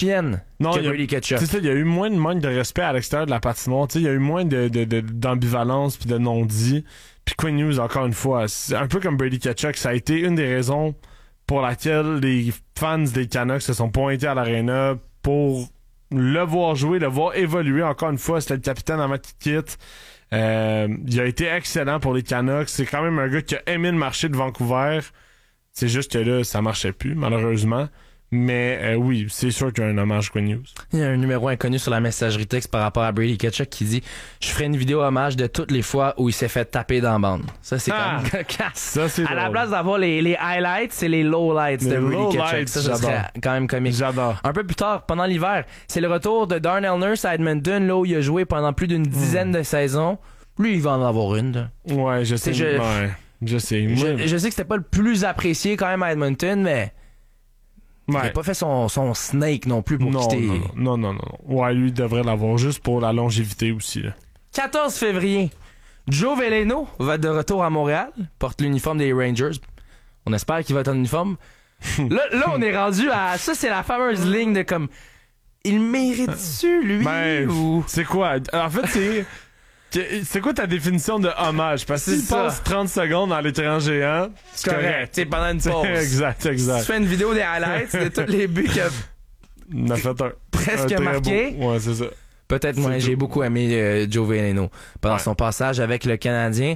chienne que Brady Tkachuk. C'est ça, il y a eu moins de manque de respect à l'extérieur de la patinoire. Il y a eu moins d'ambivalence puis de non-dit. Puis Quinn Hughes, encore une fois, c'est un peu comme Brady Tkachuk, ça a été une des raisons pour laquelle les fans des Canucks se sont pointés à l'aréna pour le voir jouer, le voir évoluer. Encore une fois, c'était le capitaine avant qu'il quitte. Il a été excellent pour les Canucks. C'est quand même un gars qui a aimé le marché de Vancouver. C'est juste que là, ça marchait plus, malheureusement. Mais oui, c'est sûr qu'il y a un hommage Quinn Hughes. Il y a un numéro inconnu sur la messagerie texte par rapport à Brady Tkachuk qui dit « Je ferai une vidéo hommage de toutes les fois où il s'est fait taper dans la bande. » Ça, c'est quand même cocasse. Ça, c'est à la place d'avoir les highlights, c'est les lowlights de Brady Tkachuk. Ça serait quand même comique. J'adore. Un peu plus tard, pendant l'hiver, c'est le retour de Darnell Nurse à Edmonton, là où il a joué pendant plus d'une dizaine de saisons. Lui, il va en avoir une. Là. Ouais, je sais. Je sais. Je sais que c'était pas le plus apprécié quand même à Edmonton, mais... Il n'a pas fait son snake non plus pour quitter. Non. Ouais, lui, il devrait l'avoir juste pour la longévité aussi. Là. 14 février, Joe Veleno va être de retour à Montréal, porte l'uniforme des Rangers. On espère qu'il va être en uniforme. là, on est rendu à... Ça, c'est la fameuse ligne de comme... Il mérite-tu, lui? Ou... C'est quoi? En fait, c'est quoi ta définition de hommage? Parce que s'il passe 30 secondes dans l'écran géant, c'est correct. C'est pendant une pause. exact. Si tu fais une vidéo des highlights de tous les buts qu'il a presque marqué. Ouais, c'est ça. Peut-être moi, j'ai beaucoup aimé Joe Veleno pendant son passage avec le Canadien.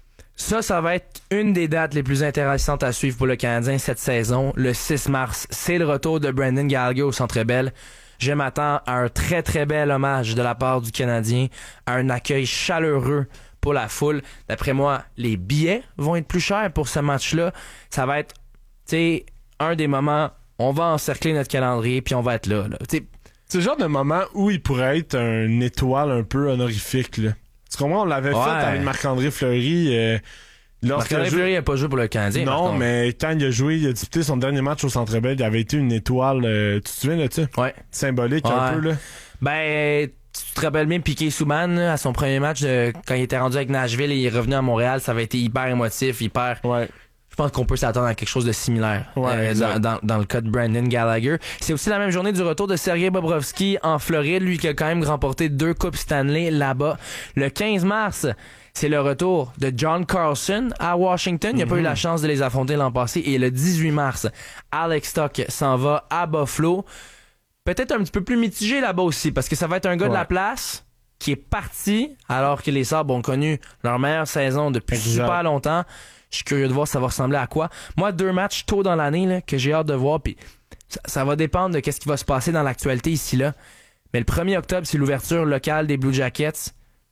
Ça va être une des dates les plus intéressantes à suivre pour le Canadien cette saison. Le 6 mars, c'est le retour de Brendan Gallagher au Centre Bell. Je m'attends à un très très bel hommage de la part du Canadien, à un accueil chaleureux pour la foule. D'après moi, les billets vont être plus chers pour ce match-là. Ça va être, un des moments, on va encercler notre calendrier puis on va être là. C'est le genre de moment où il pourrait être une étoile un peu honorifique. Là. Tu comprends? On l'avait fait avec Marc-André Fleury. Marc-André Fleury n'a pas joué pour le Canadien. Non, mais quand il a joué, il a disputé son dernier match au Centre Bell, il avait été une étoile, tu te souviens de ça? Ouais. Symbolique un peu, là. Ben, tu te rappelles bien Piquet Souban, à son premier match, quand il était rendu avec Nashville et il est revenu à Montréal, ça avait été hyper émotif, hyper... Ouais. Je pense qu'on peut s'attendre à quelque chose de similaire dans le cas de Brendan Gallagher. C'est aussi la même journée du retour de Sergei Bobrovsky en Floride, lui qui a quand même remporté 2 Coupes Stanley là-bas. Le 15 mars... C'est le retour de John Carlson à Washington. Il n'a pas eu la chance de les affronter l'an passé. Et le 18 mars, Alex Stock s'en va à Buffalo. Peut-être un petit peu plus mitigé là-bas aussi, parce que ça va être un gars de la place qui est parti, alors que les Sabres ont connu leur meilleure saison depuis super longtemps. Je suis curieux de voir ça va ressembler à quoi. Moi, 2 matchs tôt dans l'année là, que j'ai hâte de voir. Puis ça va dépendre de qu'est-ce qui va se passer dans l'actualité ici là. Mais le 1er octobre, c'est l'ouverture locale des Blue Jackets.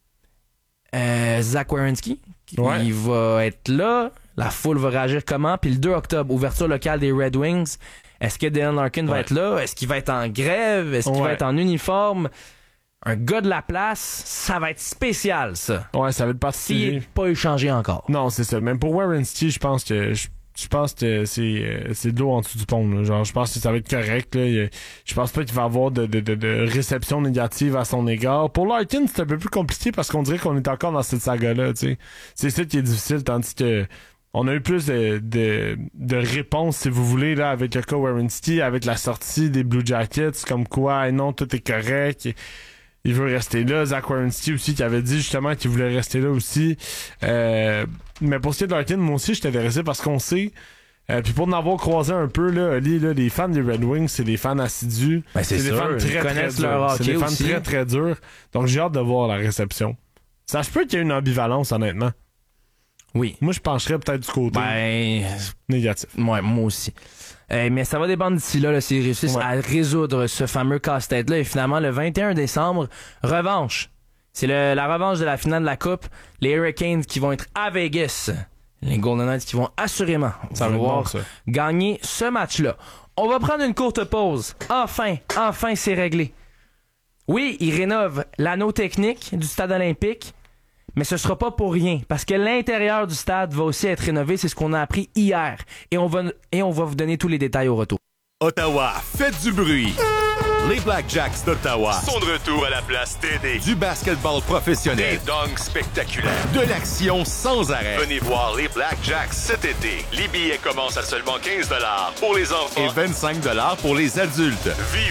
Zach Werenski, il va être là, la foule va réagir comment, puis le 2 octobre, ouverture locale des Red Wings, est-ce que Dylan Larkin va être là, est-ce qu'il va être en grève, est-ce qu'il va être en uniforme, un gars de la place, ça va être spécial ça. Ouais, ça va être particulier. S'il n'est pas échangé encore. Non, c'est ça, même pour Werenski, je pense que c'est de l'eau en dessous du pont. Là. Genre, je pense que ça va être correct. Là. Je pense pas qu'il va y avoir de réception négative à son égard. Pour Larkin, c'est un peu plus compliqué parce qu'on dirait qu'on est encore dans cette saga-là. T'sais. C'est ça qui est difficile, tandis que on a eu plus de réponses, si vous voulez, là, avec le cas Werenski, avec la sortie des Blue Jackets, comme quoi, non, tout est correct. Il veut rester là. Zach Werenski aussi qui avait dit justement qu'il voulait rester là aussi. Mais pour ce qui est de Larkin, moi aussi, je suis intéressé parce qu'on sait. Puis pour en avoir croisé un peu, là, les fans des Red Wings, c'est des fans assidus. Ben c'est des fans très, très durs. C'est des fans très, très durs. Donc j'ai hâte de voir la réception. Ça se peut qu'il y ait une ambivalence, honnêtement. Oui. Moi, je pencherais peut-être du côté négatif. Ouais, moi aussi. Mais ça va dépendre d'ici là s'ils réussissent à résoudre ce fameux casse-tête-là. Et finalement, le 21 décembre, revanche. C'est la revanche de la finale de la Coupe. Les Hurricanes qui vont être à Vegas. Les Golden Knights qui vont assurément vouloir gagner ce match-là. On va prendre une courte pause. Enfin, c'est réglé. Oui, ils rénovent l'anneau technique du stade olympique. Mais ce sera pas pour rien, parce que l'intérieur du stade va aussi être rénové, c'est ce qu'on a appris hier. Et on va vous donner tous les détails au retour. Ottawa, faites du bruit! Les Blackjacks d'Ottawa sont de retour à la place TD. Du basketball professionnel, des dunks spectaculaires, de l'action sans arrêt. Venez voir les Blackjacks cet été. Les billets commencent à seulement 15$ pour les enfants et 25$ pour les adultes.